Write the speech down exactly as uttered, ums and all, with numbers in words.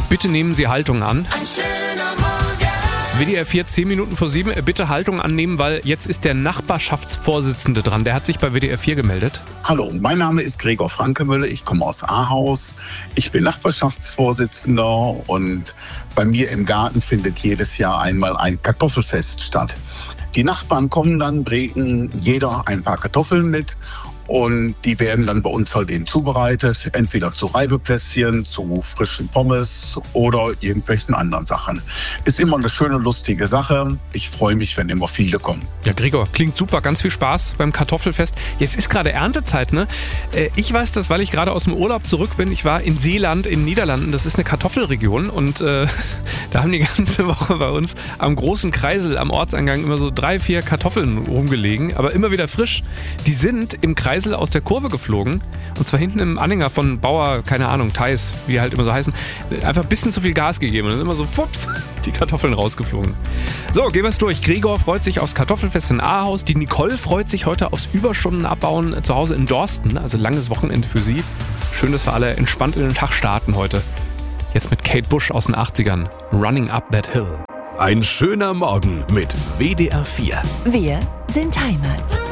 Bitte nehmen Sie Haltung an. Ein schöner Morgen. W D R vier, zehn Minuten vor sieben. Bitte Haltung annehmen, weil jetzt ist der Nachbarschaftsvorsitzende dran. Der hat sich bei W D R vier gemeldet. Hallo, mein Name ist Gregor Frankemüller. Ich komme aus Ahaus. Ich bin Nachbarschaftsvorsitzender und bei mir im Garten findet jedes Jahr einmal ein Kartoffelfest statt. Die Nachbarn kommen dann, bringen jeder ein paar Kartoffeln mit. Und die werden dann bei uns halt eben zubereitet, entweder zu Reibeplätzchen, zu frischen Pommes oder irgendwelchen anderen Sachen. Ist immer eine schöne, lustige Sache. Ich freue mich, wenn immer viele kommen. Ja, Gregor, klingt super. Ganz viel Spaß beim Kartoffelfest. Jetzt ist gerade Erntezeit, ne? Ich weiß das, weil ich gerade aus dem Urlaub zurück bin. Ich war in Zeeland, in den Niederlanden. Das ist eine Kartoffelregion. Und äh, da haben die ganze Woche bei uns am großen Kreisel, am Ortseingang immer so drei, vier Kartoffeln rumgelegen. Aber immer wieder frisch. Die sind im Kreisel aus der Kurve geflogen. Und zwar hinten im Anhänger von Bauer, keine Ahnung, Theis, wie die halt immer so heißen. Einfach ein bisschen zu viel Gas gegeben. Und dann sind immer so, fups, die Kartoffeln rausgeflogen. So, gehen wir es durch. Gregor freut sich aufs Kartoffelfest in Ahaus. Die Nicole freut sich heute aufs Überstunden abbauen zu Hause in Dorsten. Also langes Wochenende für sie. Schön, dass wir alle entspannt in den Tag starten heute. Jetzt mit Kate Bush aus den achtzigern. Running Up That Hill. Ein schöner Morgen mit W D R vier. Wir sind Heimat.